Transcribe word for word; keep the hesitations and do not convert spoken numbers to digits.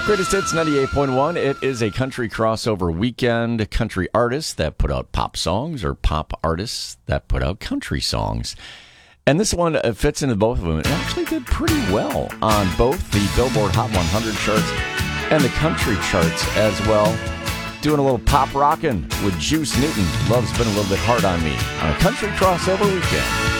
Greatest Hits ninety-eight point one. It is a country crossover weekend. Country artists that put out pop songs or pop artists that put out country songs. And this one uh, fits into both of them. It actually did pretty well on both the Billboard Hot one hundred charts and the country charts as well. Doing a little pop rockin' with Juice Newton. Love's Been a Little Bit Hard on Me on a country crossover weekend.